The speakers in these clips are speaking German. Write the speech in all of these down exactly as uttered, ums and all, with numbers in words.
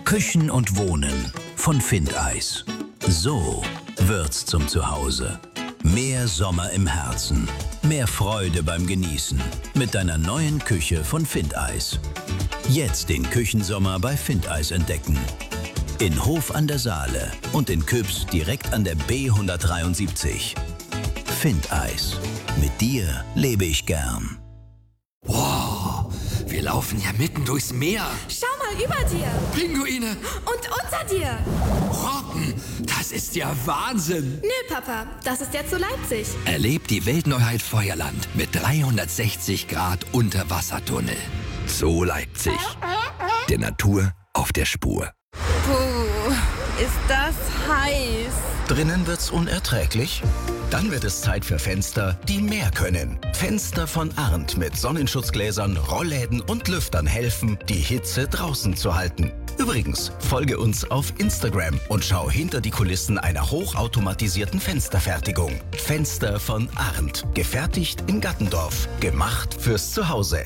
Küchen und Wohnen von Findeis. So wird's zum Zuhause. Mehr Sommer im Herzen. Mehr Freude beim Genießen. Mit deiner neuen Küche von Findeis. Jetzt den Küchensommer bei Findeis entdecken. In Hof an der Saale und in Küps direkt an der B hundertdreiundsiebzig. Findeis. Mit dir lebe ich gern. Wow, wir laufen ja mitten durchs Meer. Schau mal über dir. Pinguine. Und unter dir. Robben, das ist ja Wahnsinn. Nö, Papa, das ist jetzt so Leipzig. Erlebt die Weltneuheit Feuerland mit dreihundertsechzig Grad Unterwassertunnel. So Leipzig. Der Natur auf der Spur. Puh, ist das heiß. Drinnen wird's unerträglich? Dann wird es Zeit für Fenster, die mehr können. Fenster von Arndt mit Sonnenschutzgläsern, Rollläden und Lüftern helfen, die Hitze draußen zu halten. Übrigens, folge uns auf Instagram und schau hinter die Kulissen einer hochautomatisierten Fensterfertigung. Fenster von Arndt. Gefertigt in Gattendorf. Gemacht fürs Zuhause.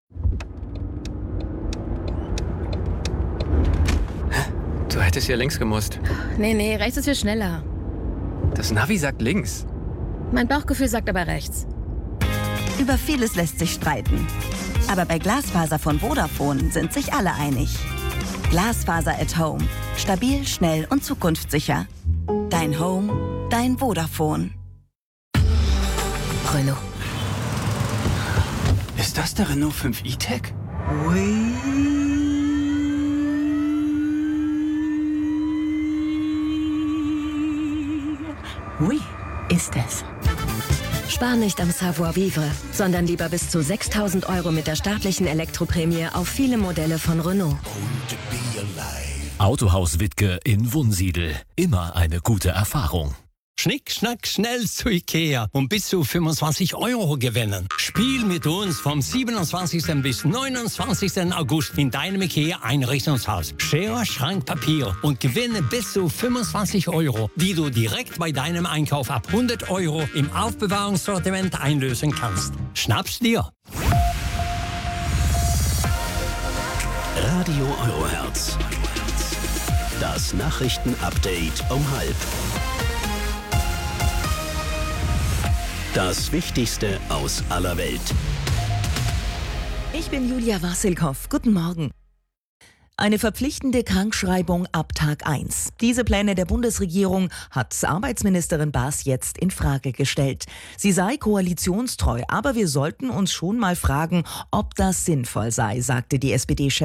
Du hättest hier links gemusst. Nee, nee, rechts ist viel schneller. Das Navi sagt links. Mein Bauchgefühl sagt aber rechts. Über vieles lässt sich streiten. Aber bei Glasfaser von Vodafone sind sich alle einig. Glasfaser at Home. Stabil, schnell und zukunftssicher. Dein Home, dein Vodafone. Renault. Ist das der Renault fünf E-Tech? Ui. Oui, ist es. Spar nicht am Savoir-vivre, sondern lieber bis zu sechstausend Euro mit der staatlichen Elektroprämie auf viele Modelle von Renault. Autohaus Wittke in Wunsiedel. Immer eine gute Erfahrung. Schnick, schnack, schnell zu Ikea und bis zu fünfundzwanzig Euro gewinnen. Spiel mit uns vom siebenundzwanzigsten bis neunundzwanzigsten August in deinem Ikea-Einrichtungshaus. Schere, Schrank, Papier und gewinne bis zu fünfundzwanzig Euro, die du direkt bei deinem Einkauf ab hundert Euro im Aufbewahrungssortiment einlösen kannst. Schnapp's dir! Radio Euroherz. Das Nachrichtenupdate um halb. Das Wichtigste aus aller Welt. Ich bin Julia Wassilkow. Guten Morgen. Eine verpflichtende Krankschreibung ab Tag eins. Diese Pläne der Bundesregierung hat Arbeitsministerin Baas jetzt in Frage gestellt. Sie sei koalitionstreu, aber wir sollten uns schon mal fragen, ob das sinnvoll sei, sagte die S P D-Chefin